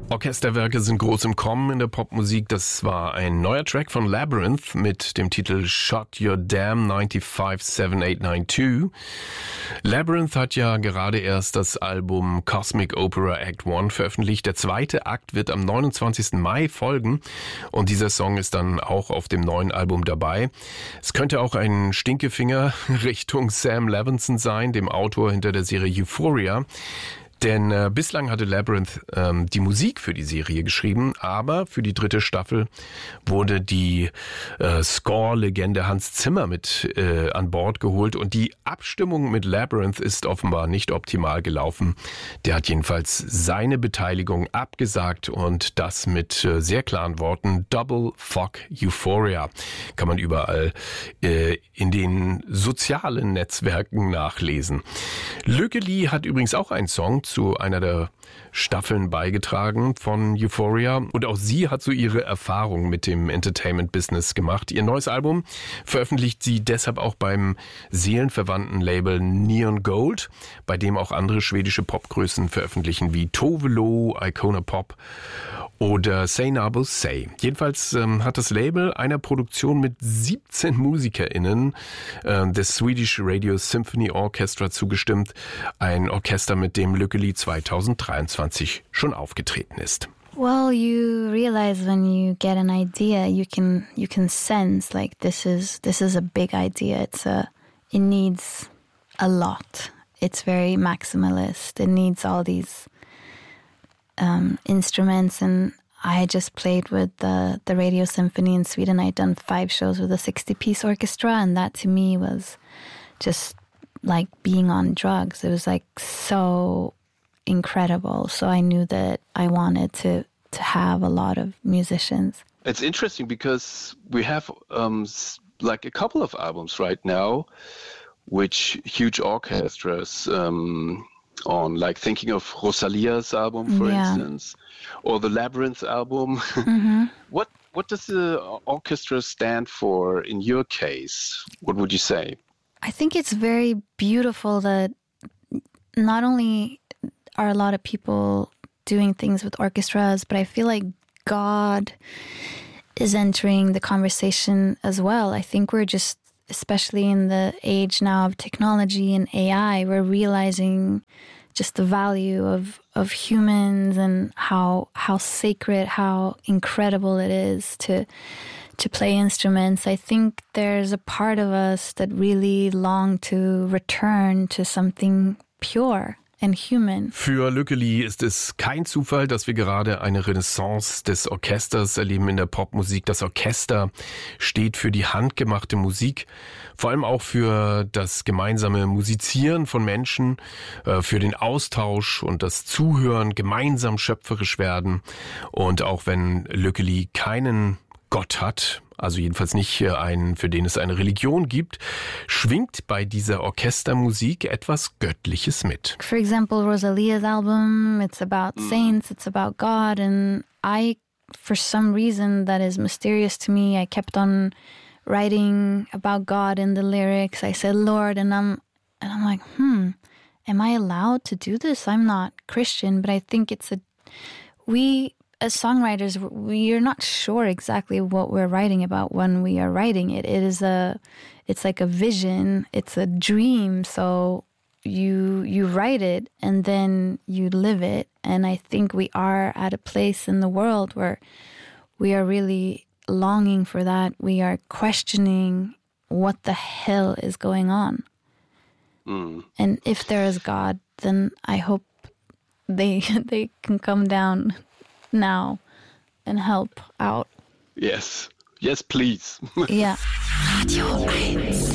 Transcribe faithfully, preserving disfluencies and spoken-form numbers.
Orchesterwerke sind groß im Kommen in der Popmusik. Das war ein neuer Track von Labrinth mit dem Titel Shut Your Damn neun fünf sieben acht neun zwei. Labrinth hat ja gerade erst das Album Cosmic Opera Act eins veröffentlicht. Der zweite Akt wird am neunundzwanzigsten Mai folgen und dieser Song ist dann auch auf dem neuen Album dabei. Es könnte auch ein Stinkefinger Richtung Sam Levinson sein, dem Autor hinter der Serie Euphoria. Denn äh, bislang hatte Labrinth ähm, die Musik für die Serie geschrieben, aber für die dritte Staffel wurde die äh, Score-Legende Hans Zimmer mit äh, an Bord geholt und die Abstimmung mit Labrinth ist offenbar nicht optimal gelaufen. Der hat jedenfalls seine Beteiligung abgesagt und das mit äh, sehr klaren Worten: Double fuck Euphoria. Kann man überall äh, in den sozialen Netzwerken nachlesen. Lückeli hat übrigens auch einen Song zu einer der Staffeln beigetragen von Euphoria und auch sie hat so ihre Erfahrung mit dem Entertainment-Business gemacht. Ihr neues Album veröffentlicht sie deshalb auch beim seelenverwandten Label Neon Gold, bei dem auch andere schwedische Popgrößen veröffentlichen wie Tove Lo, Icona Pop oder Say Nabo Say. Jedenfalls ähm, hat das Label einer Produktion mit siebzehn MusikerInnen äh, des Swedish Radio Symphony Orchestra zugestimmt. Ein Orchester, mit dem Lückeli zweitausenddreiundzwanzig schon aufgetreten ist. Well, you realize when you get an idea, you can you can sense like this is this is a big idea. It's a it needs a lot. It's very maximalist. It needs all these Um, instruments, and I just played with the, the Radio Symphony in Sweden. I'd done five shows with a sixty-piece orchestra, and that to me was just like being on drugs. It was like so incredible. So I knew that I wanted to, to have a lot of musicians. It's interesting because we have um, like a couple of albums right now, which huge orchestras um, on, like thinking of Rosalia's album, for yeah. instance, or the Labrinth album. Mm-hmm. What what does the orchestra stand for in your case? What would you say? I think it's very beautiful that not only are a lot of people doing things with orchestras, but I feel like God is entering the conversation as well. I think we're just, especially in the age now of technology and A I, we're realizing just the value of, of humans and how how sacred, how incredible it is to to play instruments. I think there's a part of us that really long to return to something pure and human. Für Lückeli ist es kein Zufall, dass wir gerade eine Renaissance des Orchesters erleben in der Popmusik. Das Orchester steht für die handgemachte Musik, vor allem auch für das gemeinsame Musizieren von Menschen, für den Austausch und das Zuhören, gemeinsam schöpferisch werden. Und auch wenn Lückeli keinen Gott hat, also jedenfalls nicht einen, für den es eine Religion gibt, schwingt bei dieser Orchestermusik etwas Göttliches mit. For example, Rosalia's album, it's about saints, it's about God, and I, for some reason that is mysterious to me, I kept on writing about God in the lyrics. I said, Lord, and I'm, and I'm like, hmm, am I allowed to do this? I'm not Christian, but I think it's a, we... As songwriters, we're not sure exactly what we're writing about when we are writing it. It is a, it's like a vision, it's a dream. So you you write it and then you live it. And I think we are at a place in the world where we are really longing for that. We are questioning what the hell is going on. Mm. And if there is God, then I hope they they can come down now and help out. Yes. Yes, please. Yeah. Radio eins.